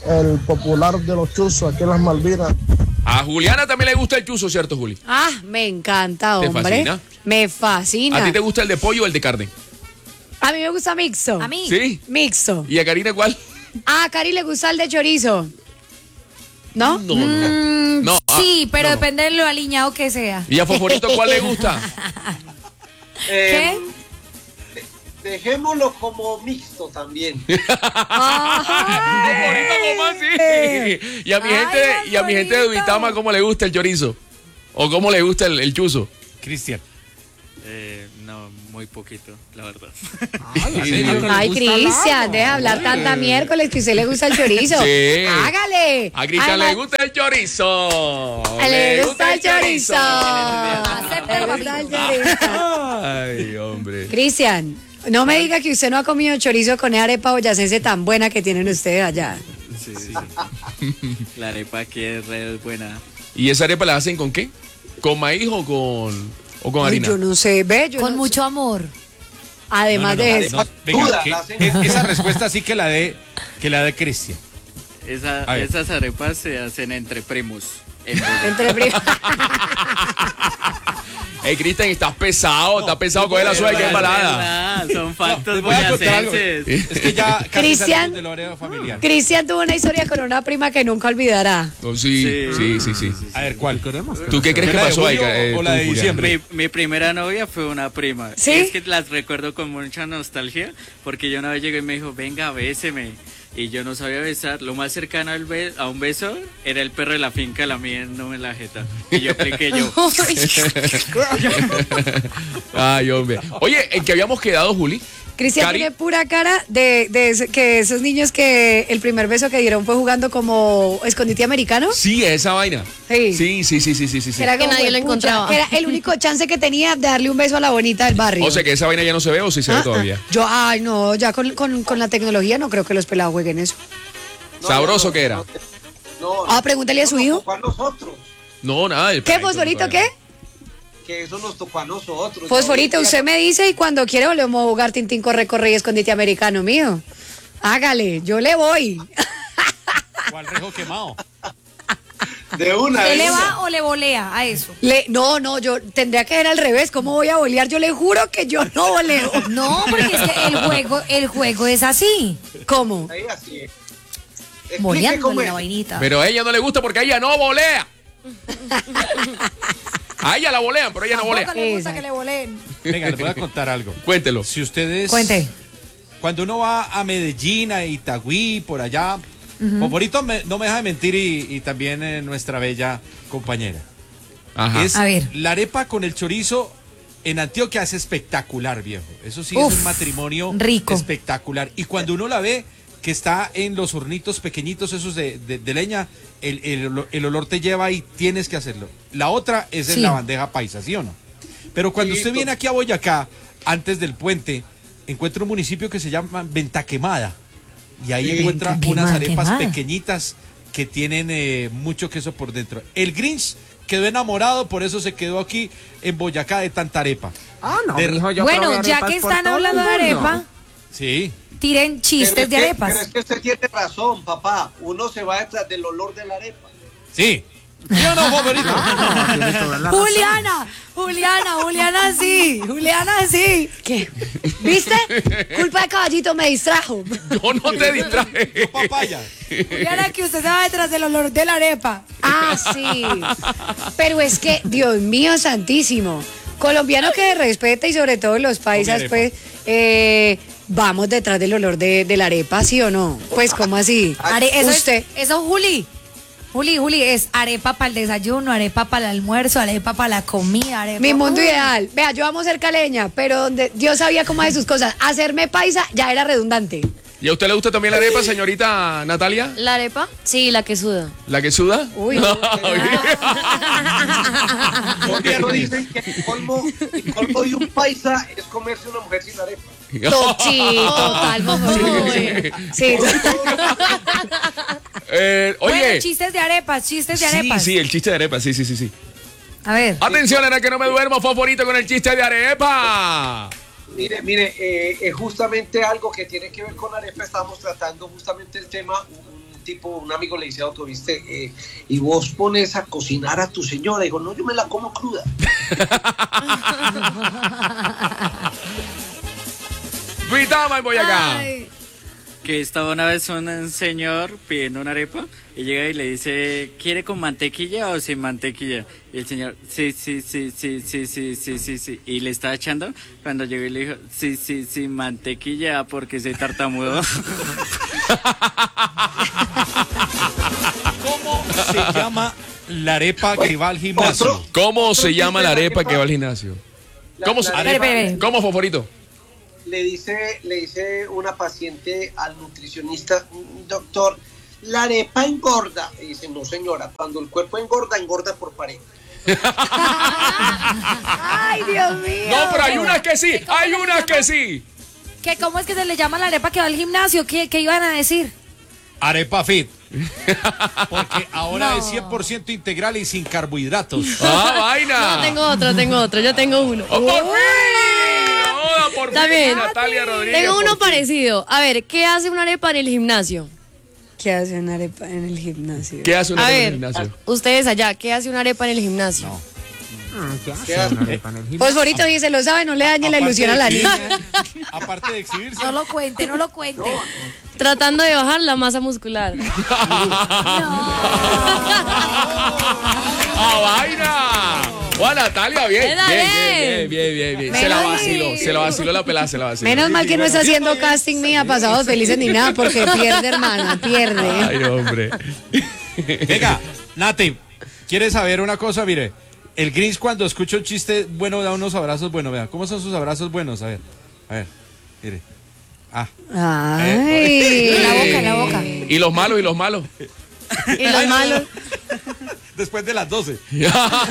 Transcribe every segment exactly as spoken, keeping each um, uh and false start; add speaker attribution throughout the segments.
Speaker 1: el popular de los chuzos aquí en las Malvinas.
Speaker 2: A Juliana también le gusta el chuzo, ¿cierto, Juli?
Speaker 3: Ah, me encanta,
Speaker 2: ¿Te
Speaker 3: hombre.
Speaker 2: fascina?
Speaker 3: Me fascina.
Speaker 2: ¿A ti te gusta el de pollo o el de carne?
Speaker 3: A mí me gusta mixto.
Speaker 4: A mí.
Speaker 2: ¿Sí?
Speaker 3: Mixto.
Speaker 2: ¿Y a Karina cuál?
Speaker 3: Ah, a Cari le gusta el de chorizo. ¿No?
Speaker 2: No, no.
Speaker 4: Mm,
Speaker 2: No, ah,
Speaker 4: sí, pero
Speaker 2: no, no.
Speaker 4: depende de lo aliñado que sea.
Speaker 2: ¿Y a Fosforito cuál le gusta?
Speaker 4: ¿Qué?
Speaker 5: Eh, de- dejémoslo como mixto también.
Speaker 2: Fosforito, ¿cómo así? Y a mi
Speaker 4: Ay,
Speaker 2: gente, y a mi gente de
Speaker 4: Fosforito.
Speaker 2: Duitama, ¿cómo le gusta el chorizo? ¿O cómo le gusta el, el chuzo?
Speaker 6: Cristian.
Speaker 7: Eh, no, muy poquito, la verdad.
Speaker 3: Ay, Cristian, deja hablar tanta miércoles que a usted le gusta el chorizo.
Speaker 2: Sí.
Speaker 3: Hágale.
Speaker 2: A Cristian le
Speaker 3: Además,
Speaker 2: gusta el chorizo.
Speaker 3: Le gusta el chorizo.
Speaker 4: Acéptalo,
Speaker 3: Le gusta el
Speaker 4: papito.
Speaker 3: chorizo.
Speaker 2: Ay, hombre.
Speaker 3: Cristian, no me diga que usted no ha comido chorizo con esa arepa boyacense tan buena que tienen ustedes allá.
Speaker 7: Sí, sí, sí. La arepa aquí es re buena.
Speaker 2: ¿Y esa arepa la hacen con qué? ¿Con maíz o con, o con
Speaker 3: Ay,
Speaker 2: harina?
Speaker 3: yo no sé, ve, yo
Speaker 4: Con
Speaker 3: no
Speaker 4: mucho amor.
Speaker 3: sé. Además
Speaker 6: No, no, no,
Speaker 3: de eso.
Speaker 6: no, venga,
Speaker 5: Duda,
Speaker 6: que-
Speaker 5: la hacen-
Speaker 6: es- esa respuesta sí que la dé que la dé Cristian.
Speaker 7: Esa,
Speaker 6: A ver.
Speaker 7: esas arepas se hacen entre primos. En Bogotá.
Speaker 3: Entre primos.
Speaker 2: Ey, Cristian, estás pesado, estás pesado con la suela que es
Speaker 7: Es
Speaker 2: balada.
Speaker 7: verdad, son factos
Speaker 6: les voy a contar algo.
Speaker 7: boyacenses.
Speaker 6: Es que ya casi
Speaker 3: Cristian.
Speaker 6: salimos de la área familiar.
Speaker 3: Cristian tuvo una historia con una prima que nunca olvidará.
Speaker 2: Oh, sí, sí, sí, sí.
Speaker 6: A ver, ¿cuál?
Speaker 2: ¿Tú qué crees que
Speaker 6: ¿La de
Speaker 2: pasó ahí?
Speaker 6: julio
Speaker 2: eh,
Speaker 6: o la
Speaker 2: tú,
Speaker 6: de
Speaker 2: Julián?
Speaker 6: diciembre?
Speaker 7: Mi, mi primera novia fue una prima.
Speaker 3: ¿Sí?
Speaker 7: Y es que las recuerdo con mucha nostalgia porque yo una vez llegué y me dijo, venga, béseme. Y yo no sabía besar. Lo más cercano al be- a un beso era el perro de la finca, la mía no en la jeta. Y yo apliqué yo.
Speaker 2: Ay, hombre. Oye, ¿en qué habíamos quedado, Juli?
Speaker 3: Cristian
Speaker 2: Cari.
Speaker 3: tiene pura cara de, de ese- que esos niños que el primer beso que dieron fue jugando como escondite americano.
Speaker 2: Sí, esa vaina.
Speaker 3: Sí.
Speaker 2: Sí, sí, sí, sí, sí, sí. sí.
Speaker 3: Era
Speaker 4: Que
Speaker 3: como,
Speaker 4: nadie lo
Speaker 3: "Pucha",
Speaker 4: encontraba.
Speaker 3: que era el único chance que tenía de darle un beso a la bonita del barrio.
Speaker 2: O sea que esa vaina ya no se ve o sí se ve
Speaker 3: Ah,
Speaker 2: todavía.
Speaker 3: ah. Yo, ay, no, ya con, con, con la tecnología no creo que los pelados jueguen eso.
Speaker 5: No,
Speaker 2: ¿Sabroso
Speaker 5: no, no,
Speaker 2: que era?
Speaker 5: No, no,
Speaker 3: Ah, pregúntale a su
Speaker 5: eso nos
Speaker 3: hijo.
Speaker 5: tocó a nosotros.
Speaker 2: No, nada. el
Speaker 3: ¿Qué,
Speaker 2: peladito
Speaker 3: Fosforito,
Speaker 2: no
Speaker 3: qué?
Speaker 2: sabe.
Speaker 5: Que eso nos tocó a nosotros.
Speaker 3: Fosforito,
Speaker 5: Ya-
Speaker 3: usted me dice y cuando quiere volvemos a jugar Tintín corre, corre y escondite americano mío. Hágale, yo le voy.
Speaker 6: ¿Cuál rejo quemado?
Speaker 5: De una.
Speaker 4: ¿Usted
Speaker 5: de
Speaker 4: le
Speaker 5: una.
Speaker 4: va o le volea a eso?
Speaker 3: Le, no, no, yo tendría que ser al revés. ¿Cómo voy a bolear? Yo le juro que yo no voleo.
Speaker 4: No, porque es que el juego, el juego es así.
Speaker 3: ¿Cómo?
Speaker 5: Ahí así es. Explique cómo
Speaker 4: Boleándole
Speaker 5: es.
Speaker 4: la vainita.
Speaker 2: Pero a ella no le gusta porque a ella no volea. A ella la volean, pero ella no volea.
Speaker 4: Tampoco le gusta
Speaker 3: Exacto.
Speaker 4: que le voleen.
Speaker 6: Venga, les voy a contar algo.
Speaker 2: Cuéntelo.
Speaker 6: Si ustedes...
Speaker 4: Cuente.
Speaker 6: Cuando uno va a Medellín, a Itagüí, por allá, Fosforito me- no me deja de mentir y, y también eh, nuestra bella compañera.
Speaker 2: Ajá.
Speaker 6: Es
Speaker 4: A ver.
Speaker 6: la arepa con el chorizo en Antioquia es espectacular, viejo. Eso sí
Speaker 4: Uf,
Speaker 6: es un matrimonio
Speaker 4: rico.
Speaker 6: espectacular. Y cuando uno la ve que está en los hornitos pequeñitos esos de, de- de leña, el, el olo- el olor te lleva y tienes que hacerlo. La otra es en
Speaker 4: Sí.
Speaker 6: la bandeja paisa, ¿sí o no? Pero cuando usted viene aquí a Boyacá, antes del puente, encuentra un municipio que se llama Ventaquemada. Y ahí
Speaker 5: Sí.
Speaker 6: encuentra
Speaker 4: Ventaquemada,
Speaker 6: unas arepas
Speaker 4: quemada.
Speaker 6: pequeñitas que tienen eh, mucho queso por dentro. El Grinch quedó enamorado, por eso se quedó aquí en Boyacá de tanta arepa.
Speaker 1: Ah, no,
Speaker 6: De-
Speaker 1: mijo, yo
Speaker 4: Bueno,
Speaker 1: probé
Speaker 4: ya
Speaker 1: arepas
Speaker 4: que
Speaker 1: por
Speaker 4: están
Speaker 1: todo el
Speaker 4: hablando de
Speaker 1: mundo.
Speaker 4: arepa,
Speaker 6: Sí.
Speaker 4: tiren
Speaker 5: Pero
Speaker 4: chistes
Speaker 5: es
Speaker 4: de
Speaker 5: que-
Speaker 4: arepas.
Speaker 5: Pero es que usted tiene razón, papá. Uno se va detrás del olor de la arepa.
Speaker 6: Sí. ¿Sí o no, Fosforito?
Speaker 1: No, tiene toda la razón.
Speaker 4: Juliana, Juliana, Juliana sí, Juliana sí.
Speaker 3: ¿Qué? ¿Viste? Culpa de caballito me distrajo.
Speaker 2: Yo no te distraje.
Speaker 6: Yo papaya.
Speaker 4: Juliana, que usted se va detrás del olor de la arepa.
Speaker 3: Ah, sí. Pero es que, Dios mío santísimo. Colombiano que respeta y sobre todo los paisas,
Speaker 6: arepa.
Speaker 3: pues, eh, vamos detrás del olor de, de la arepa, ¿sí o no? Pues, ¿cómo así?
Speaker 4: Are- eso,
Speaker 3: Usted.
Speaker 4: es, eso, Juli. Juli, Juli, es arepa para el desayuno, arepa para el almuerzo, arepa para la comida, arepa.
Speaker 3: Mi mundo
Speaker 4: Uy.
Speaker 3: ideal. Vea, yo amo ser caleña, pero donde Dios sabía cómo hacer sus cosas. Hacerme paisa ya era redundante.
Speaker 2: ¿Y a usted le gusta también la arepa, señorita Natalia?
Speaker 8: ¿La arepa? Sí, la que suda.
Speaker 2: ¿La que suda?
Speaker 3: Uy, no.
Speaker 5: Porque eso dicen que el colmo, el colmo de un paisa es comerse una mujer sin arepa.
Speaker 3: Tochi, total,
Speaker 8: Uy.
Speaker 3: sí.
Speaker 2: Eh, oye.
Speaker 4: Bueno, chistes de arepas, chistes de
Speaker 2: Sí,
Speaker 4: arepas.
Speaker 2: sí, el chiste de arepa, sí, sí, sí, sí.
Speaker 4: A ver.
Speaker 2: Atención, era que no me duermo, Fosforito, con el chiste de arepa.
Speaker 5: Mire, mire, eh, es justamente algo que tiene que ver con arepa. Estamos tratando justamente el tema. Un tipo, un amigo le dice a otro, viste, eh, y vos pones a cocinar a tu señora. Digo, no, yo me la como cruda.
Speaker 2: Vitama en Boyacá.
Speaker 3: Ay.
Speaker 7: Que estaba una vez un señor pidiendo una arepa y llega y le dice, ¿quiere con mantequilla o sin mantequilla? Y el señor, sí, sí, sí, sí, sí, sí, sí, sí, sí. Y le estaba echando cuando llegó y le dijo, sí, sí, sí, mantequilla porque soy tartamudo.
Speaker 6: ¿Cómo se llama la arepa que va al gimnasio?
Speaker 5: Otro.
Speaker 2: ¿Cómo se llama la arepa que va al gimnasio?
Speaker 5: La-
Speaker 2: ¿Cómo,
Speaker 5: la
Speaker 2: se-
Speaker 5: arepa-
Speaker 4: Espere, espere.
Speaker 2: ¿Cómo, Foforito?
Speaker 5: Le dice, le dice una paciente al nutricionista, doctor, la arepa engorda. Y dice, no señora, cuando el cuerpo engorda, engorda por pared.
Speaker 3: Ay, Dios mío.
Speaker 2: No, pero hay unas que sí, hay unas que sí.
Speaker 4: ¿Qué, ¿Cómo es que se le llama la arepa que va al gimnasio? ¿Qué, qué iban a decir?
Speaker 6: Arepa fit. Porque ahora
Speaker 4: No.
Speaker 6: es cien por ciento integral y sin carbohidratos.
Speaker 2: ¡Ah, vaina!
Speaker 8: No, tengo otro, tengo otro. Yo tengo uno.
Speaker 2: ¡Oh, por fin! ¡Joda, por
Speaker 8: Está
Speaker 2: fin,
Speaker 8: bien.
Speaker 2: Natalia Rodríguez!
Speaker 8: Tengo uno
Speaker 2: por fin.
Speaker 8: parecido. A ver, ¿qué hace una arepa en el gimnasio?
Speaker 3: ¿Qué hace una arepa en el gimnasio?
Speaker 2: ¿Qué hace una
Speaker 8: A
Speaker 2: arepa en
Speaker 8: ver,
Speaker 2: el gimnasio?
Speaker 8: ustedes allá, ¿qué hace una arepa en el gimnasio?
Speaker 5: ¿Qué hace?
Speaker 3: Fosforito dice, lo sabe, no le dañe la ilusión a la
Speaker 6: de
Speaker 3: niña.
Speaker 6: exhibirse- aparte de exhibirse,
Speaker 4: No lo cuente, no lo cuente.
Speaker 8: Tratando de bajar la masa muscular.
Speaker 2: ¡Ah, vaina! ¡Juan Natalia! Bien, bien,
Speaker 8: Era
Speaker 2: bien,
Speaker 8: bien.
Speaker 2: bien, bien, bien. Se la
Speaker 3: Menos-
Speaker 2: vaciló, se la vaciló la pelada, se la vaciló.
Speaker 3: Menos mal que no está haciendo casting mía, pasados felices ni nada, porque pierde, hermana, pierde.
Speaker 2: Ay, hombre.
Speaker 6: venga, Nati, ¿quieres saber una cosa? Mire, el Grinch cuando escucha un chiste bueno da unos abrazos buenos. Vea, ¿cómo son sus abrazos buenos? A ver, a ver, mire. Ah,
Speaker 3: Ay.
Speaker 4: En la boca, en la boca.
Speaker 2: ¿Y los malos, y los malos?
Speaker 8: Y los malos.
Speaker 6: después de las doce.
Speaker 2: ¡Qué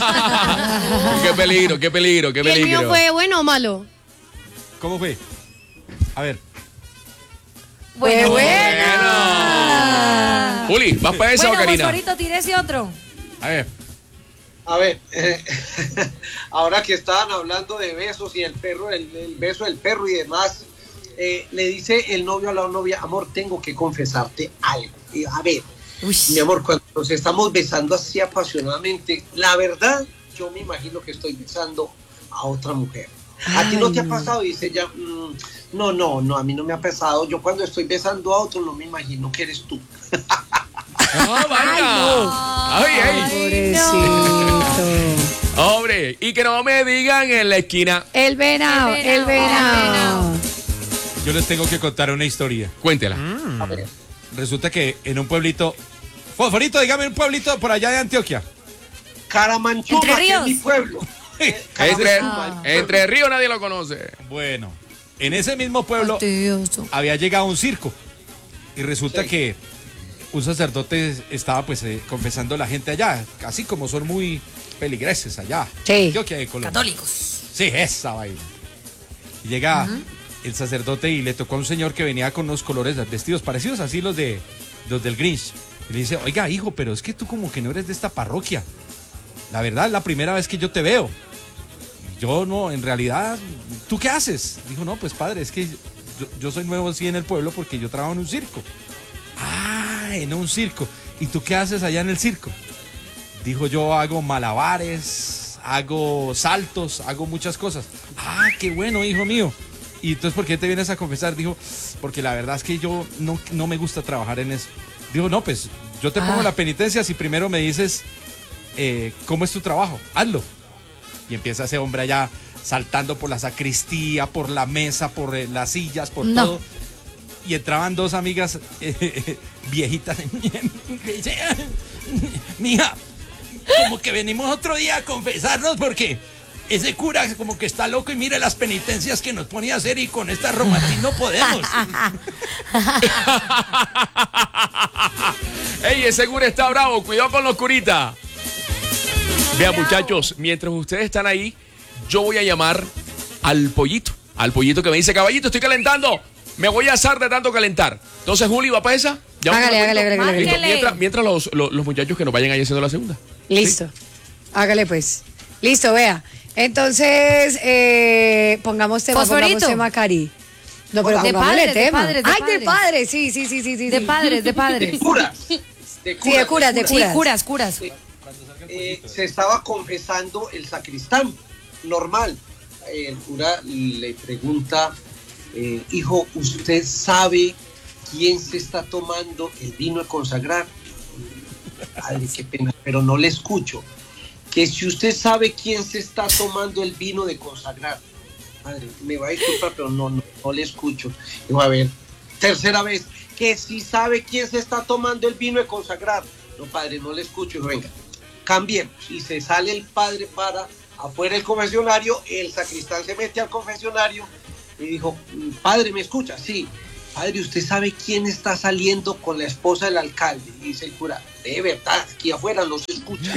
Speaker 2: peligro, qué peligro, qué
Speaker 8: ¿Y el
Speaker 2: peligro!
Speaker 8: mío fue bueno o malo?
Speaker 6: ¿Cómo fue? A ver.
Speaker 3: ¡Qué
Speaker 4: Bueno,
Speaker 3: buena!
Speaker 2: Juli, ¿vas para esa
Speaker 4: bueno,
Speaker 2: o Karina?
Speaker 4: Fosforito, tire ese otro.
Speaker 6: A ver.
Speaker 5: A ver, eh, ahora que estaban hablando de besos y el perro, el, el beso del perro y demás, eh, le dice el novio a la novia, amor, tengo que confesarte algo. Y, a ver, mi amor, cuando nos estamos besando así apasionadamente, la verdad, yo me imagino que estoy besando a otra mujer. ¿A ti no te ha pasado? Dice ella, "Mm, no, no, no, a mí no me ha pasado. Yo cuando estoy besando a otro no me imagino que eres tú."
Speaker 2: ¡Ah, vaina! ¡Ay, ay!
Speaker 3: Pobrecito.
Speaker 2: Hombre, y que no me digan en la esquina.
Speaker 3: El venado,
Speaker 4: El
Speaker 3: el
Speaker 4: venado,
Speaker 3: venado.
Speaker 6: Yo les tengo que contar una historia.
Speaker 2: Cuéntela.
Speaker 5: A ver,
Speaker 6: Resulta que en un pueblito. Fosforito, dígame un pueblito por allá de Antioquia.
Speaker 5: Caramanchuma,
Speaker 4: ¿Entre
Speaker 5: que es
Speaker 4: ríos?
Speaker 5: mi pueblo. Eh,
Speaker 2: Entre,
Speaker 5: Caramanchuma, el pueblo.
Speaker 2: entre Río nadie lo conoce.
Speaker 6: Bueno, en ese mismo pueblo
Speaker 4: Fastidioso.
Speaker 6: había llegado un circo. Y resulta
Speaker 5: Sí.
Speaker 6: que un sacerdote estaba pues eh, confesando a la gente allá, así como son muy peligreses allá.
Speaker 3: Sí.
Speaker 6: Antioquia de Colombia.
Speaker 4: Católicos.
Speaker 6: Sí, esa vaina. Y llega el sacerdote y le tocó a un señor que venía con unos colores vestidos parecidos así los de los del Grinch. Y le dice, oiga, hijo, pero es que tú como que no eres de esta parroquia. La verdad, es la primera vez que yo te veo. Yo no, en realidad, ¿tú qué haces? Dijo, no, pues padre, es que yo, yo soy nuevo así en el pueblo porque yo trabajo en un circo. Ah, en un circo. ¿Y tú qué haces allá en el circo? Dijo, yo hago malabares, hago saltos, hago muchas cosas. Ah, qué bueno, hijo mío. Y entonces, ¿por qué te vienes a confesar? Dijo, porque la verdad es que yo no, no me gusta trabajar en eso. Dijo, no, pues yo te pongo la penitencia si primero me dices eh, cómo es tu trabajo. Hazlo. Y empieza ese hombre allá saltando por la sacristía, por la mesa, por eh, las sillas, por
Speaker 4: No.
Speaker 6: todo. Y entraban dos amigas eh, viejitas. Dice, mija, como que venimos otro día a confesarnos porque ese cura como que está loco y mira las penitencias que nos pone a hacer y con esta romatín no podemos.
Speaker 2: ¡Ey, ese cura está bravo! ¡Cuidado con los curitas! Vean, muchachos, mientras ustedes están ahí, yo voy a llamar al pollito. Al pollito que me dice, caballito, estoy calentando. Me voy a asar de tanto calentar. Entonces, Juli, ¿va para esa? ¿Ya
Speaker 3: Hágale,
Speaker 2: un
Speaker 3: hágale,
Speaker 2: momento?
Speaker 3: hágale, hágale.
Speaker 2: Listo, Mientras, mientras los, los, los muchachos que nos vayan ahí haciendo la segunda.
Speaker 3: Listo. Hágale pues. Listo, vea. Entonces, eh, pongamos tema,
Speaker 4: Fosforito.
Speaker 3: pongamos tema, Cari. No, pero
Speaker 5: Hola.
Speaker 4: De
Speaker 3: pongámosle
Speaker 4: padres, de
Speaker 3: tema.
Speaker 4: padres, de
Speaker 3: Ay, de
Speaker 4: padres.
Speaker 3: padres, sí, sí, sí, sí, sí.
Speaker 4: De
Speaker 3: sí.
Speaker 4: padres, de
Speaker 5: De
Speaker 4: padres.
Speaker 5: curas. De
Speaker 3: Sí, de curas, de
Speaker 4: Sí,
Speaker 3: curas.
Speaker 4: curas, curas.
Speaker 5: Eh, se estaba confesando el sacristán, normal. Eh, el cura le pregunta, eh, hijo, ¿usted sabe quién se está tomando el vino de consagrar? Padre, qué pena, pero no le escucho. Que si usted sabe quién se está tomando el vino de consagrar. Padre, me va a disculpar, pero no, no, no le escucho. Digo, a ver, tercera vez, que si sabe quién se está tomando el vino de consagrar. No, padre, no le escucho. Digo, venga, cambiemos. Y se sale el padre para afuera del confesionario, el sacristán se mete al confesionario y dijo, padre, ¿me escucha? Sí. Padre, ¿usted sabe quién está saliendo con la esposa del alcalde? Y dice el cura, de verdad, aquí afuera no se escucha.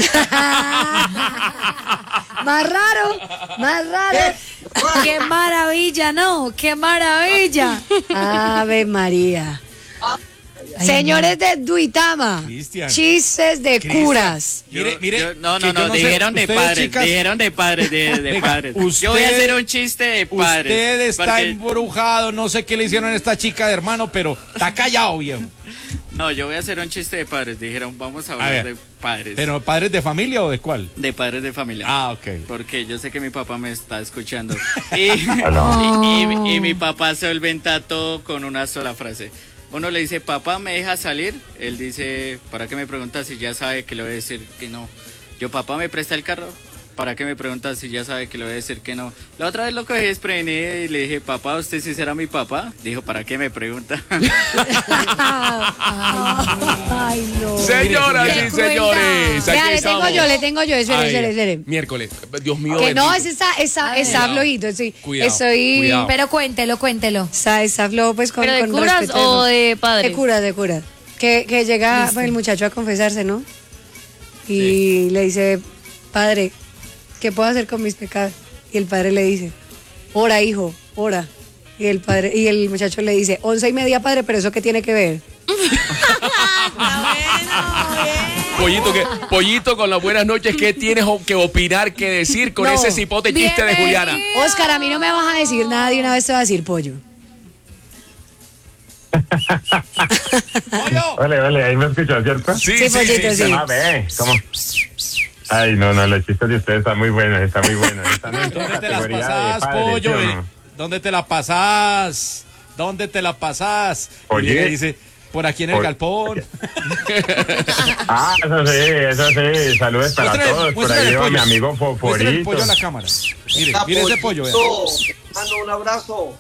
Speaker 3: Más raro, más raro.
Speaker 4: ¡Qué maravilla, no! ¡Qué maravilla!
Speaker 3: Ave María. Señores de Duitama,
Speaker 6: Cristian.
Speaker 3: chistes de
Speaker 6: Cristian.
Speaker 3: curas.
Speaker 6: Mire,
Speaker 7: Yo-
Speaker 6: mire,
Speaker 7: yo- no,
Speaker 6: que
Speaker 7: no,
Speaker 6: yo
Speaker 7: no,
Speaker 6: sé,
Speaker 7: dijeron de
Speaker 6: ustedes,
Speaker 7: padres,
Speaker 6: chicas,
Speaker 7: dijeron de padres, de, de
Speaker 6: Venga,
Speaker 7: padres.
Speaker 6: usted-
Speaker 7: Yo voy a hacer un chiste de padres.
Speaker 6: Usted está
Speaker 7: porque-
Speaker 6: embrujado, no sé qué le hicieron a esta chica de hermano, pero está callado, viejo.
Speaker 7: No, yo voy a hacer un chiste de padres. Dijeron, vamos a
Speaker 6: A
Speaker 7: hablar
Speaker 6: ver.
Speaker 7: de padres.
Speaker 6: ¿Pero padres de familia o de cuál?
Speaker 7: De padres de familia.
Speaker 6: Ah, ok.
Speaker 7: Porque yo sé que mi papá me está escuchando. Y, y- y- y mi papá se inventa todo con una sola frase. Uno le dice, papá, ¿me deja salir? Él dice, ¿para qué me preguntas si ya sabe que le voy a decir que no? Yo, papá, ¿me presta el carro? ¿Para qué me preguntas si ya sabe que le voy a decir que no? La otra vez lo cogí desprevenido y le dije, papá, ¿usted sí será mi papá? Dijo, ¿para qué me pregunta?
Speaker 3: Ay, no.
Speaker 2: Señoras
Speaker 3: Qué
Speaker 2: y señores,
Speaker 3: Vea,
Speaker 2: aquí
Speaker 3: le tengo
Speaker 2: estamos.
Speaker 3: yo, le tengo yo, espere,
Speaker 2: Ay,
Speaker 3: espere, espere.
Speaker 2: Miércoles, Dios mío.
Speaker 3: Que no,
Speaker 2: bendito.
Speaker 3: ese está, está,
Speaker 4: Ay.
Speaker 3: está
Speaker 2: Cuidado.
Speaker 3: flojito, sí.
Speaker 2: Cuidado,
Speaker 3: Estoy,
Speaker 2: cuidado.
Speaker 4: Pero cuéntelo, cuéntelo.
Speaker 3: Está, está flojo, pues con,
Speaker 8: ¿Pero de
Speaker 3: con
Speaker 8: curas
Speaker 3: respeto
Speaker 8: o
Speaker 3: eso.
Speaker 8: de padres?
Speaker 3: De curas, de curas. Que, que llega
Speaker 4: Listo.
Speaker 3: el muchacho a confesarse, ¿no? Y le dice, padre, ¿qué puedo hacer con mis pecados? Y el padre le dice, ora, hijo, ora. Y el padre, y el muchacho le dice, once y media, padre, pero ¿eso qué tiene que ver?
Speaker 2: Pollito, que, Pollito, con las buenas noches, ¿qué tienes o- que opinar, que decir con
Speaker 3: No.
Speaker 2: ese cipote chiste de Juliana?
Speaker 3: Oscar, a mí no me vas a decir nada, de una vez te voy a decir pollo.
Speaker 9: Vale, vale, ahí me escuchó, ¿cierto?
Speaker 2: Sí,
Speaker 3: Sí,
Speaker 2: sí,
Speaker 3: Pollito,
Speaker 2: sí,
Speaker 3: sí.
Speaker 2: sí.
Speaker 9: Ah, ve, ¿cómo? Ay, no, no, los chistes de ustedes están muy buenos, están muy buenos. Están en
Speaker 6: ¿Dónde te las
Speaker 9: categoría de
Speaker 6: pasás,
Speaker 9: padres, ¿sí
Speaker 6: pollo?
Speaker 9: o
Speaker 6: eh?
Speaker 9: no?
Speaker 6: ¿Dónde te la pasás? ¿Dónde te la pasás? Y
Speaker 9: Oye.
Speaker 6: le dice, por aquí en el
Speaker 9: Oye.
Speaker 6: galpón.
Speaker 9: Ah, eso sí, eso sí, saludos para
Speaker 6: Muéstrale-
Speaker 9: todos. Por
Speaker 6: muéstrale
Speaker 9: ahí
Speaker 6: el
Speaker 9: va
Speaker 6: pollo.
Speaker 9: mi amigo
Speaker 6: Muéstrale el
Speaker 9: Foforito.
Speaker 6: pollo a la cámara. Mire,
Speaker 5: Está
Speaker 6: mire ese pollo, vea.
Speaker 5: Pollito. Mano, un abrazo.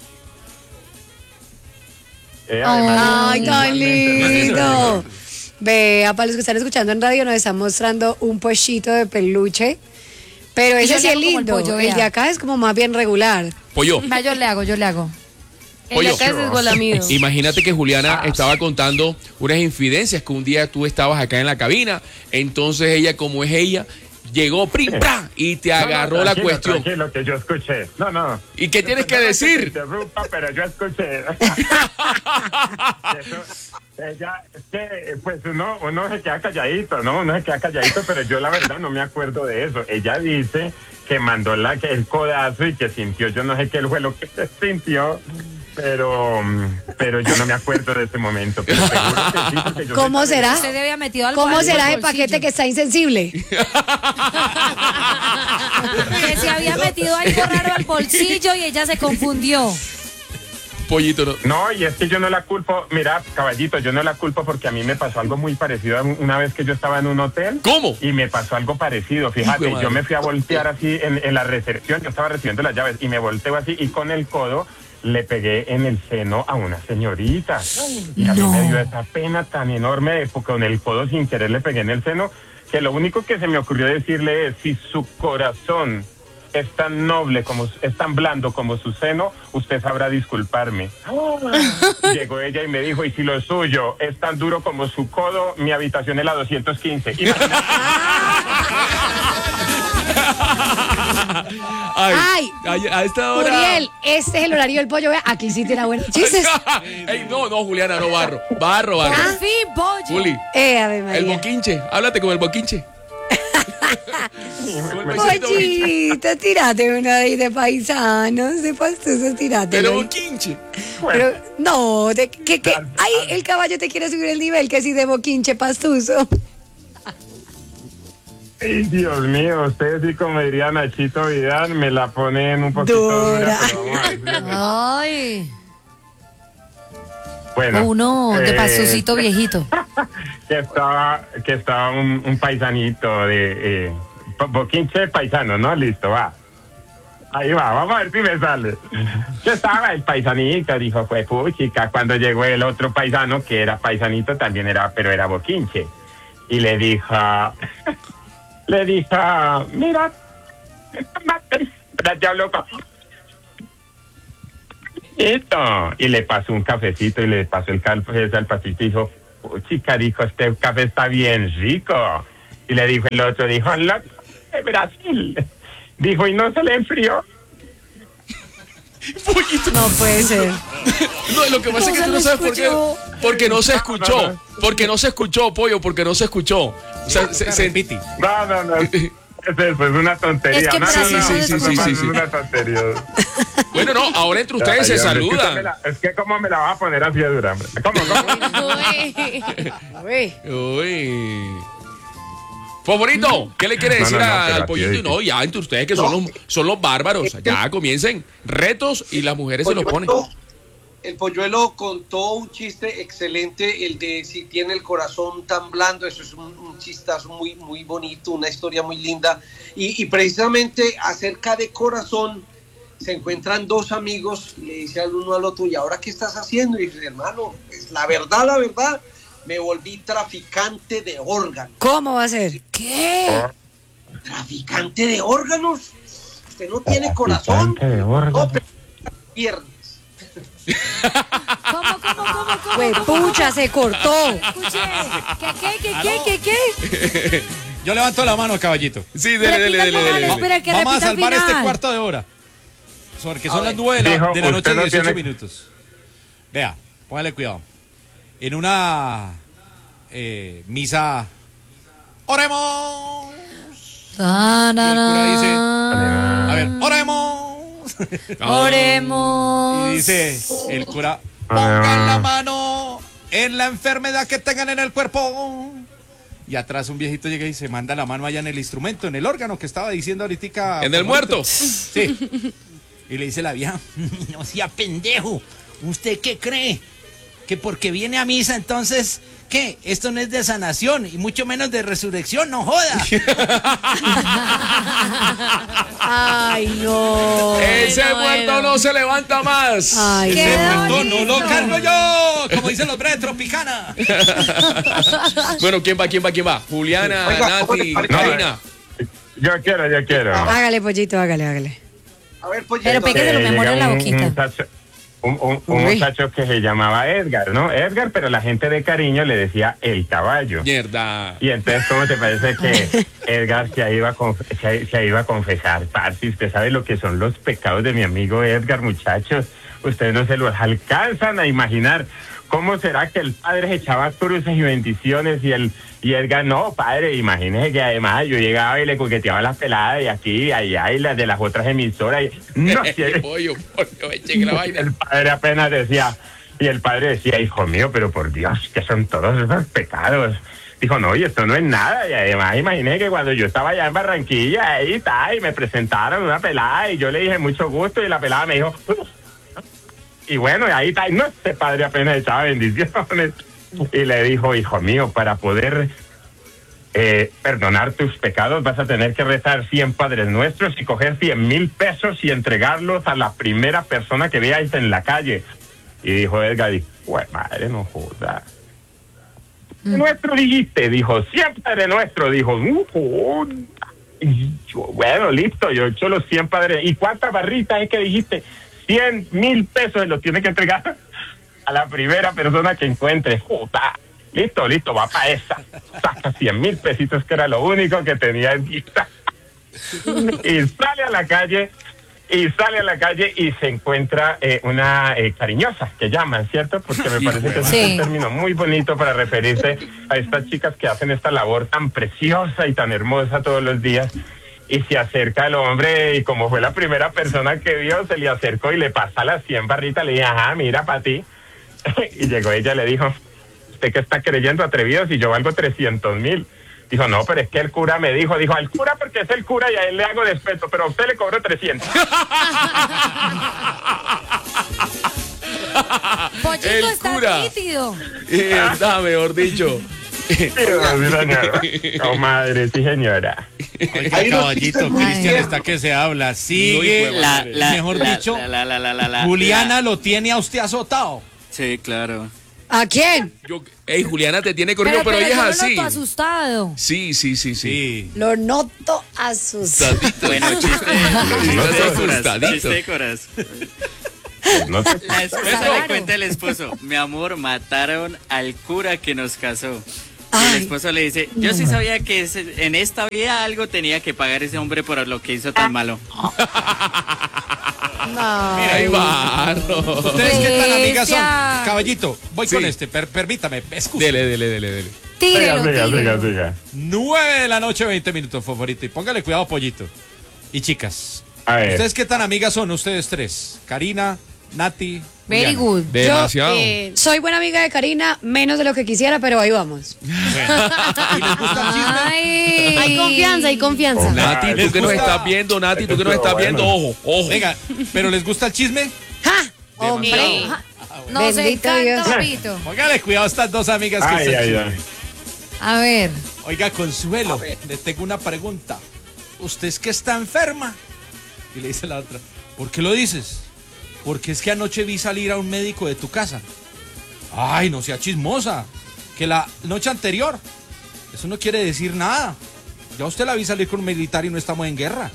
Speaker 9: Eh, además,
Speaker 3: Ay, tan
Speaker 9: igualmente.
Speaker 3: lindo. Vea, para los que están escuchando en radio, nos están mostrando un pollito de peluche. Pero
Speaker 4: Y
Speaker 3: ese
Speaker 4: yo
Speaker 3: sí
Speaker 4: le
Speaker 3: es
Speaker 4: hago como el
Speaker 3: lindo.
Speaker 4: pollo,
Speaker 3: El
Speaker 4: vea.
Speaker 3: de acá es como más bien regular.
Speaker 2: Pollo,
Speaker 4: Va, yo le hago, yo le hago.
Speaker 8: El de
Speaker 2: Pollo.
Speaker 8: acá es esgolamido.
Speaker 2: imagínate que Juliana estaba contando unas infidencias que un día tú estabas acá en la cabina, entonces ella, como es ella, llegó prim, pra, y te
Speaker 9: No, no,
Speaker 2: agarró la
Speaker 9: tranquilo,
Speaker 2: cuestión.
Speaker 9: Tranquilo, que yo escuché. No, no.
Speaker 2: ¿Y qué tienes que
Speaker 9: Perdona te
Speaker 2: decir?
Speaker 9: interrumpa, pero yo escuché. Eso, ella, es que, pues uno, uno se queda calladito, ¿no? Uno se queda calladito, pero yo la verdad no me acuerdo de eso. Ella dice que mandó la, que el codazo y que sintió, yo no sé qué fue lo que sintió, pero, pero yo no me acuerdo de ese momento. Pero seguro que sí, porque yo
Speaker 3: ¿Cómo
Speaker 9: me-
Speaker 3: será?
Speaker 4: Usted había metido algo.
Speaker 3: ¿Cómo
Speaker 4: algo
Speaker 3: será
Speaker 4: al
Speaker 3: el paquete
Speaker 4: bolsillo.
Speaker 3: que está insensible?
Speaker 4: Que se había metido algo raro al bolsillo y ella se confundió.
Speaker 2: Pollito, no.
Speaker 9: No, y es que yo no la culpo, mira, caballito, yo no la culpo porque a mí me pasó algo muy parecido a un- una vez que yo estaba en un hotel.
Speaker 2: ¿Cómo?
Speaker 9: Y me pasó algo parecido,
Speaker 2: Hijo de
Speaker 9: fíjate,
Speaker 2: madre.
Speaker 9: yo me fui a voltear así en, en la recepción, yo estaba recibiendo las llaves y me volteo así y con el codo le pegué en el seno a una señorita. Y a mí me dio esa pena tan enorme de que con el codo sin querer le pegué en el seno, que lo único que se me ocurrió decirle es, si su corazón es tan noble, como es tan blando como su seno, usted sabrá disculparme. Llegó ella y me dijo, y si lo suyo es tan duro como su codo, mi habitación es la doscientos quince. Imagínate.
Speaker 2: Ay,
Speaker 3: Ay,
Speaker 2: ay, a esta hora.
Speaker 3: Uriel, este es el horario del pollo. Vea, aquí sí tiene buenos chistes.
Speaker 2: Ey, no, no, Juliana, no barro. Barro, barro.
Speaker 4: Por fin, pollo.
Speaker 2: Juli,
Speaker 3: Eh, Ave
Speaker 2: el
Speaker 3: María.
Speaker 2: boquinche. Háblate con el boquinche.
Speaker 3: Pollito, tírate una ahí de paisanos, de pastusos, tírate.
Speaker 2: Pero boquinche.
Speaker 3: Pero, no, de, que, que, ahí el caballo te quiere subir el nivel, que si de boquinche pastuso.
Speaker 9: Ay, Dios mío, ustedes sí, como diría Nachito Vidal, me la ponen un poquito dura,
Speaker 3: Dura.
Speaker 9: pero vamos a ver.
Speaker 4: Ay.
Speaker 9: Bueno,
Speaker 4: Uno de
Speaker 9: eh,
Speaker 4: pasosito viejito.
Speaker 9: que estaba, que estaba un, un paisanito de eh, po- boquinche paisano, ¿no? Listo, va. Ahí va, vamos a ver si me sale. Que estaba el paisanito, dijo, fue puchica, cuando llegó el otro paisano, que era paisanito también era, pero era boquinche. Y le dijo, le dijo, mira, ya habló con... Esto. Y le pasó un cafecito y le pasó el café al pasito y dijo, chica, dijo, este café está bien rico. Y le dijo el otro, dijo, lo de Brasil. Dijo, y no se le enfrió.
Speaker 3: No puede ser.
Speaker 2: No, lo que pasa es que tú no sabes por qué. Porque no se escuchó. Porque no se escuchó, pollo, porque no se escuchó. O sea, se, se-
Speaker 9: No, no, no. Eso es una tontería.
Speaker 4: Es que
Speaker 9: no, no,
Speaker 4: Brasil
Speaker 9: no,
Speaker 2: sí, sí,
Speaker 9: eso
Speaker 2: sí,
Speaker 9: es
Speaker 2: sí, sí.
Speaker 9: una tontería.
Speaker 2: Bueno, no, ahora entre ustedes se
Speaker 9: Ay, hombre, es que usted me
Speaker 2: saludan.
Speaker 9: la- Es que cómo me la va a poner así de dura, hombre. ¿Cómo, cómo?
Speaker 3: Uy.
Speaker 2: Uy. Favorito, ¿qué le quiere
Speaker 9: No,
Speaker 2: decir
Speaker 9: no, no,
Speaker 2: a-
Speaker 9: pero
Speaker 2: al
Speaker 9: así
Speaker 2: pollito?
Speaker 9: es.
Speaker 2: No, ya entre ustedes que son
Speaker 5: No.
Speaker 2: los, son los bárbaros. Ya comiencen retos y las mujeres se los ponen.
Speaker 5: Polluelo- El polluelo contó un chiste excelente, el de si tiene el corazón tan blando, eso es un, un chistazo muy, muy bonito, una historia muy linda. Y, y precisamente acerca de corazón, se encuentran dos amigos y le dice al uno al otro, ¿y ahora qué estás haciendo? Y dice, hermano, pues, la verdad, la verdad, me volví traficante de órganos.
Speaker 3: ¿Cómo va a ser?
Speaker 4: ¿Qué?
Speaker 5: ¿Traficante de órganos? Usted no tiene corazón,
Speaker 9: Traficante de órganos.
Speaker 5: no, pero piernas.
Speaker 4: ¿Cómo, cómo, cómo, cómo?
Speaker 3: Güey, pucha, se cortó.
Speaker 4: Escuche. ¿Qué, qué, qué, qué, qué, qué?
Speaker 6: Yo levanto la mano, caballito.
Speaker 2: Sí, dele, dele,
Speaker 4: Repita
Speaker 2: dele,
Speaker 4: el final,
Speaker 2: dele.
Speaker 4: espera, que
Speaker 6: Vamos a
Speaker 4: repita el
Speaker 6: salvar este
Speaker 4: final.
Speaker 6: cuarto de hora. Porque son
Speaker 5: A
Speaker 6: las
Speaker 5: ver.
Speaker 6: nueve de la,
Speaker 9: Dijo,
Speaker 6: de la noche
Speaker 9: usted
Speaker 6: y
Speaker 9: no
Speaker 6: dieciocho
Speaker 9: tiene-
Speaker 6: minutos. Vea, póngale cuidado. En una eh, misa, oremos.
Speaker 4: Ta,
Speaker 6: Y
Speaker 4: na,
Speaker 6: el cura dice,
Speaker 4: na.
Speaker 6: a ver, oremos.
Speaker 4: Oremos.
Speaker 6: Y dice el cura, pongan la mano en la enfermedad que tengan en el cuerpo. Y atrás un viejito llega y se manda la mano allá en el instrumento, en el órgano que estaba diciendo ahorita.
Speaker 2: ¿En el muerto?
Speaker 6: Sí. Y le dice la vieja, no sea pendejo, ¿usted qué cree? Que porque viene a misa entonces, ¿qué? Esto no es de sanación y mucho menos de resurrección, no joda.
Speaker 3: Ay, no.
Speaker 2: Ese
Speaker 8: Bueno,
Speaker 2: muerto
Speaker 8: bueno.
Speaker 2: no se levanta más.
Speaker 3: Ay,
Speaker 4: ¿Qué?
Speaker 6: Ese
Speaker 3: no.
Speaker 6: muerto no lo
Speaker 4: bonito.
Speaker 6: cargo yo, como dicen los breves Tropicana.
Speaker 2: Bueno, ¿quién va? ¿Quién va? ¿Quién va? Juliana,
Speaker 5: Oiga,
Speaker 2: Nati,
Speaker 5: oiga,
Speaker 2: Karina.
Speaker 9: Yo quiero, yo quiero.
Speaker 3: Hágale, pollito, hágale, hágale.
Speaker 5: A ver, pollito.
Speaker 4: Pero pégale lo
Speaker 9: Eh,
Speaker 4: mejor
Speaker 9: llega
Speaker 4: en la
Speaker 9: un-
Speaker 4: boquita.
Speaker 9: Un, muchacho, un- un- un
Speaker 3: Uy.
Speaker 9: muchacho que se llamaba Edgar, ¿no? Edgar, pero la gente de cariño le decía el caballo.
Speaker 2: Mierda.
Speaker 9: Y entonces, ¿cómo te parece que Edgar se iba a, conf- se, se iba a confesar? Parce, usted sabe lo que son los pecados de mi amigo Edgar, muchachos. Ustedes no se los alcanzan a imaginar. ¿Cómo será que el padre se echaba cruces y bendiciones y el y Edgar, no, padre, imagínese que además yo llegaba y le coqueteaba las peladas y aquí y allá y las de las otras emisoras? Y, no, si-
Speaker 2: Pollo, pollo, eche que la vaina.
Speaker 9: el padre apenas decía, y el padre decía, hijo mío, pero por Dios, que son todos esos pecados. Dijo, no, y esto no es nada. Y además imaginé que cuando yo estaba allá en Barranquilla, ahí está, y me presentaron una pelada, y yo le dije mucho gusto, y la pelada me dijo, y bueno, y ahí está, y no, este padre apenas echaba bendiciones. Y le dijo, hijo mío, para poder eh, perdonar tus pecados vas a tener que rezar cien Padres Nuestros y coger cien mil pesos y entregarlos a la primera persona que veáis en la calle. Y dijo Edgar, pues madre, no joda. Mm. Nuestro dijiste, dijo, cien Padre Nuestro, dijo, no joda. Y yo, bueno, listo, yo he hecho los cien Padres. ¿Y cuántas barritas es que dijiste? cien mil pesos los tiene que entregar a la primera persona que encuentre. Joda. Listo, listo, va para esa. Saca cien mil pesitos, que era lo único que tenía en vista. Y sale a la calle Y sale a la calle y se encuentra eh, una eh, cariñosa, que llaman, ¿cierto? Porque me parece que es
Speaker 4: Sí.
Speaker 9: un término muy bonito para referirse a estas chicas que hacen esta labor tan preciosa y tan hermosa todos los días. Y se acerca el hombre y como fue la primera persona que vio, se le acercó y le pasa las cien barritas, le dije, ajá, mira, para ti. Y llegó ella y le dijo, ¿usted qué está creyendo, atrevido, si yo valgo trescientos mil? Dijo, no, pero es que el cura me dijo, dijo, al cura porque es el cura y a él le hago despeto, pero a usted le cobro trescientos.
Speaker 4: Pollito
Speaker 2: El
Speaker 4: está
Speaker 2: cura.
Speaker 4: nítido.
Speaker 2: Eh, está mejor dicho.
Speaker 9: Sí, señora. Oh, madre, sí, señora.
Speaker 6: Oiga,
Speaker 5: Hay unos
Speaker 6: caballito,
Speaker 5: chistes muy
Speaker 6: Cristian
Speaker 5: tiernos.
Speaker 6: está que se habla.
Speaker 2: Muy
Speaker 6: Sigue,
Speaker 2: hijo de
Speaker 7: La,
Speaker 2: madre.
Speaker 7: la,
Speaker 6: mejor
Speaker 7: la-
Speaker 6: dicho,
Speaker 7: la, la, la, la, la, la-
Speaker 6: Juliana
Speaker 7: la-
Speaker 6: lo tiene a usted azotado.
Speaker 7: Sí, claro.
Speaker 3: ¿A quién?
Speaker 2: Yo, ey, Juliana te tiene corrido, pero, ella es
Speaker 4: yo lo
Speaker 2: así.
Speaker 4: noto asustado.
Speaker 2: Sí, sí, sí, sí.
Speaker 6: Sí.
Speaker 3: Lo noto asustado.
Speaker 2: Asustadito.
Speaker 7: Bueno, chiste,
Speaker 2: No
Speaker 7: chiste
Speaker 2: te
Speaker 7: de coras,
Speaker 2: asustadito.
Speaker 7: chiste de coras.
Speaker 9: No sé.
Speaker 7: La esposa
Speaker 4: Claro.
Speaker 7: le cuenta al esposo, mi amor, mataron al cura que nos casó. Y
Speaker 3: Ay,
Speaker 7: el esposo le dice, yo sí sabía que ese- en esta vida algo tenía que pagar ese hombre por lo que hizo tan malo.
Speaker 3: no.
Speaker 2: Mira, ahí va. No.
Speaker 6: ¿Ustedes qué tan amigas son?
Speaker 4: Bestia.
Speaker 6: Caballito, voy
Speaker 2: Sí.
Speaker 6: con este, per- permítame, escuche.
Speaker 2: Dele, dele, dele, dele.
Speaker 4: Tírelo,
Speaker 9: Siga, siga,
Speaker 4: tírelo.
Speaker 9: siga, siga.
Speaker 6: nueve de la noche, veinte minutos, favorito. Y póngale cuidado, Pollito. Y chicas,
Speaker 9: A ver.
Speaker 6: ¿ustedes qué tan amigas son ustedes tres? Karina, Nati,
Speaker 4: Very
Speaker 6: Juliana.
Speaker 4: good.
Speaker 2: Demasiado.
Speaker 8: Eh,
Speaker 3: Soy buena amiga de Karina, menos de lo que quisiera, pero ahí vamos.
Speaker 6: ¿Y les gusta el chisme?
Speaker 4: Ay.
Speaker 8: hay confianza, hay confianza.
Speaker 2: Nati,
Speaker 9: Ah,
Speaker 2: tú que nos
Speaker 6: gusta.
Speaker 2: estás viendo, Nati, tú que nos
Speaker 9: Eso
Speaker 2: estás
Speaker 9: estuvo
Speaker 2: viendo,
Speaker 9: bueno.
Speaker 2: ojo, ojo.
Speaker 6: Venga, ¿pero les gusta el chisme?
Speaker 3: ¡Ja! Hombre.
Speaker 8: Demasiado.
Speaker 4: Nos
Speaker 3: Bendito
Speaker 4: encanta,
Speaker 3: Dios.
Speaker 4: papito.
Speaker 6: Póngale cuidado a estas dos amigas que
Speaker 9: Ay,
Speaker 6: están
Speaker 9: ay,
Speaker 6: chisme.
Speaker 9: ay.
Speaker 4: A ver.
Speaker 6: Oiga, Consuelo, le tengo una pregunta. ¿Usted es que está enferma? Y le dice la otra, ¿por qué lo dices? Porque es que anoche vi salir a un médico de tu casa. Ay, no sea chismosa. Que la noche anterior. Eso no quiere decir nada. Ya usted la vi salir con un militar y no estamos en guerra.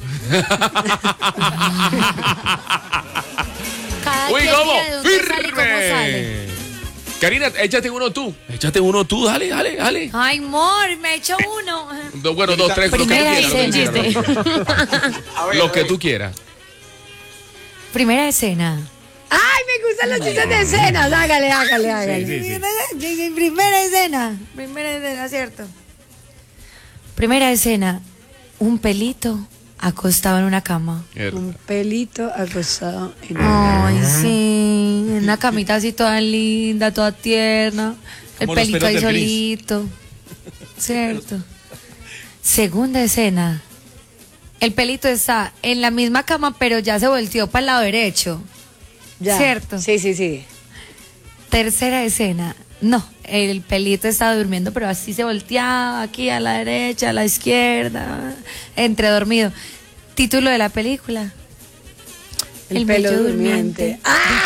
Speaker 4: Cada
Speaker 2: Uy,
Speaker 4: quien
Speaker 2: ¿cómo?
Speaker 4: mira de dónde sale y cómo sale.
Speaker 2: ¡Firme! Karina, échate uno tú. Échate uno tú, dale, dale, dale.
Speaker 4: Ay, amor, me echo uno.
Speaker 2: Do- bueno, dos, tres, lo que tú
Speaker 4: Primera
Speaker 2: quieras. Lo que tú
Speaker 4: escena.
Speaker 2: quieras, lo que tú quieras.
Speaker 5: A ver,
Speaker 2: Lo
Speaker 5: a
Speaker 2: que
Speaker 5: ver.
Speaker 2: tú quieras.
Speaker 4: Primera escena.
Speaker 3: ¡Ay, me gustan los chistes de escenas! Hágale, hágale, hágale.
Speaker 4: Primera escena. Primera escena, ¿cierto? Primera escena. Un pelito acostado en una cama.
Speaker 3: Un pelito acostado en
Speaker 4: Ay, sí. En una camita así toda linda, toda tierna. El
Speaker 6: Como los
Speaker 4: pelito
Speaker 6: pelos
Speaker 4: ahí
Speaker 6: del Grinch.
Speaker 4: solito. Cierto. Segunda escena. El pelito está en la misma cama, pero ya se volteó para el lado derecho.
Speaker 3: Ya.
Speaker 4: Cierto.
Speaker 3: Sí, sí, sí.
Speaker 4: Tercera escena. No, el pelito estaba durmiendo, pero así se volteaba aquí a la derecha, a la izquierda, entre dormido. Título de la película.
Speaker 3: El, pelo durmiente.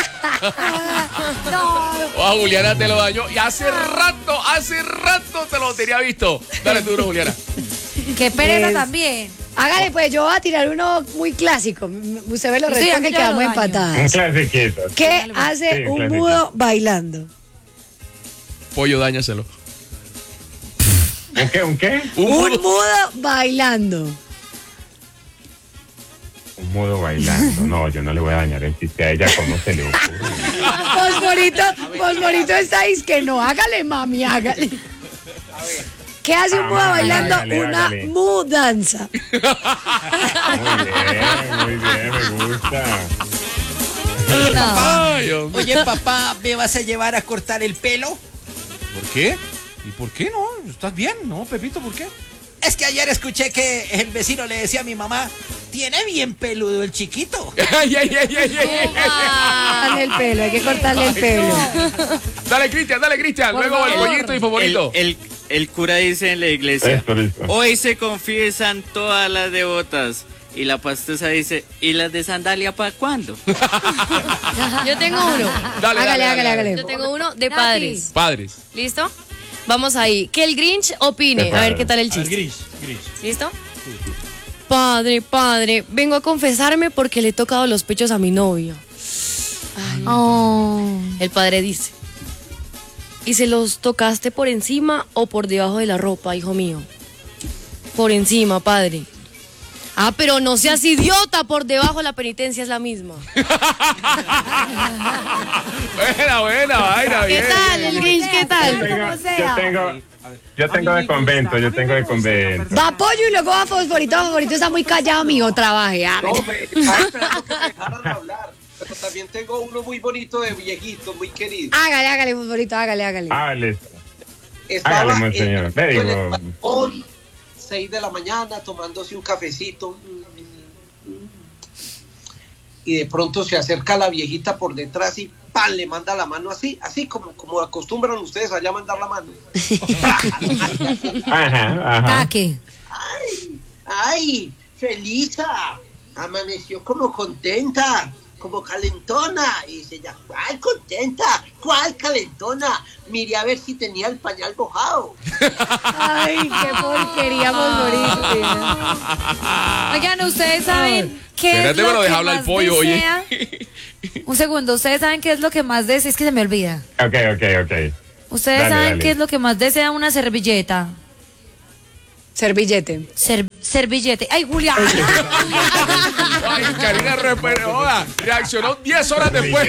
Speaker 2: Oh, Juliana te lo dañó. Y hace rato, hace rato te lo tenía visto. Dale tú, duro, Juliana.
Speaker 4: Qué pereza
Speaker 3: Es-
Speaker 4: también.
Speaker 3: Hágale, pues yo voy a tirar uno muy clásico. M- Usted me lo
Speaker 4: Sí,
Speaker 3: responde
Speaker 4: aquí
Speaker 3: y
Speaker 4: yo lo
Speaker 3: quedamos
Speaker 4: daño.
Speaker 9: Un
Speaker 3: empatadas.
Speaker 9: clasiquito.
Speaker 3: ¿Qué hace
Speaker 9: Sí,
Speaker 3: un
Speaker 9: clásico.
Speaker 3: mudo bailando?
Speaker 2: Pollo, dáñaselo.
Speaker 9: ¿Un qué? ¿Un qué?
Speaker 2: Un
Speaker 3: Un
Speaker 2: mudo.
Speaker 3: mudo bailando.
Speaker 9: Un mudo bailando. No, yo no le voy a dañar el chiste a ella. ¿Cómo se le ocurre?
Speaker 3: Fosforito, Fosforito está ahí, que no, hágale, mami, hágale. ¿Qué hace un
Speaker 9: Ah,
Speaker 3: mudo
Speaker 9: mami,
Speaker 3: bailando?
Speaker 9: hágale,
Speaker 3: Una
Speaker 9: hágale.
Speaker 3: mudanza.
Speaker 9: Muy bien, muy bien, me gusta.
Speaker 2: Ay, hombre.
Speaker 10: Oye, papá, ¿me vas a llevar a cortar el pelo?
Speaker 6: ¿Por qué? ¿Y por qué no? ¿Estás bien? ¿No, Pepito? ¿Por qué?
Speaker 10: Es que ayer escuché que el vecino le decía a mi mamá, tiene bien peludo el chiquito.
Speaker 2: Ay, ay, ay, ay, ay, ay.
Speaker 3: Cortarle el pelo, hay que cortarle el pelo.
Speaker 2: Dale, Cristian, dale, Cristian.
Speaker 4: Por
Speaker 2: Luego el
Speaker 4: favor.
Speaker 2: pollito y
Speaker 7: El,
Speaker 2: favorito.
Speaker 7: el, el cura dice en la iglesia,
Speaker 9: Listo, listo.
Speaker 7: hoy se confiesan todas las devotas. Y la pastosa dice, ¿y las de sandalia para cuándo?
Speaker 8: Yo tengo uno.
Speaker 2: Dale,
Speaker 3: Hágale,
Speaker 2: dale,
Speaker 3: hágale,
Speaker 2: dale.
Speaker 3: hágale.
Speaker 8: Yo tengo uno de
Speaker 4: Nati.
Speaker 8: padres.
Speaker 2: Padres.
Speaker 8: ¿Listo? Vamos ahí. Que el Grinch opine. A ver qué tal el
Speaker 6: A ver,
Speaker 8: chiste.
Speaker 6: Gris, Gris.
Speaker 8: ¿Listo? Padre, padre, vengo a confesarme porque le he tocado los pechos a mi novio.
Speaker 4: Oh.
Speaker 8: El padre dice, ¿y se los tocaste por encima o por debajo de la ropa, hijo mío? Por encima, padre. Ah, pero no seas idiota, por debajo la penitencia es la misma.
Speaker 2: Buena, buena, vaina,
Speaker 8: ¿Qué
Speaker 2: bien.
Speaker 8: tal, el Grinch? ¿Qué
Speaker 9: Yo
Speaker 8: tal?
Speaker 9: tengo, yo tengo, yo tengo de convento, yo tengo de convento.
Speaker 3: Va pollo y luego va fosforito. Fosforito está muy callado, mijo. Trabaje. ah.
Speaker 5: No, me estaba esperando que me dejaran hablar. Pero también tengo uno muy bonito de viejito, muy querido.
Speaker 3: Hágale, hágale, fosforito. Hágale, hágale.
Speaker 9: Ah, listo.
Speaker 5: Estaba
Speaker 9: Hágale, monseñor.
Speaker 5: en-
Speaker 9: Le
Speaker 5: en el
Speaker 9: digo.
Speaker 5: balcón, seis de la mañana, tomándose un cafecito. Y de pronto se acerca la viejita por detrás y ¡pam! Le manda la mano así, así como, como acostumbran ustedes allá a mandar la mano.
Speaker 9: Ajá, ajá.
Speaker 4: Taque.
Speaker 5: ¡Ay! ¡Ay! ¡Felisa! Amaneció como contenta, como calentona. Y dice ella, ¿cuál contenta? ¿Cuál calentona? Miré a ver si tenía el pañal mojado.
Speaker 3: Ay, qué porquería, fosforito.
Speaker 4: Oigan, ¿ustedes saben qué
Speaker 2: Espérate,
Speaker 4: es lo
Speaker 2: pero
Speaker 4: que
Speaker 2: deja hablar
Speaker 4: más
Speaker 2: el pollo, oye.
Speaker 4: desea? Un segundo, ¿ustedes saben qué es lo que más desea? Es que se me olvida.
Speaker 9: Ok, ok, ok.
Speaker 4: ¿Ustedes
Speaker 9: Dale,
Speaker 4: saben
Speaker 9: dale.
Speaker 4: qué es lo que más desea una servilleta?
Speaker 3: Servillete.
Speaker 4: Ser- servillete. ¡Ay, Julia!
Speaker 2: Ay, Karina Reper- joda, reaccionó diez horas después.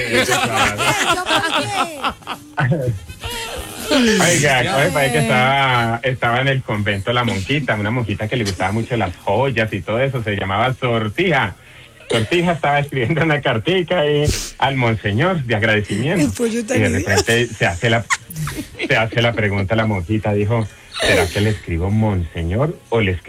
Speaker 9: Oiga, oye, parece que estaba, estaba en el convento la monjita, una monjita que le gustaba mucho las joyas y todo eso, se llamaba Sortija. Sortija estaba escribiendo una cartica ahí al monseñor de agradecimiento. Y de repente se hace la, se hace la pregunta a la monjita, dijo, ¿será que le escribo monseñor o le escribo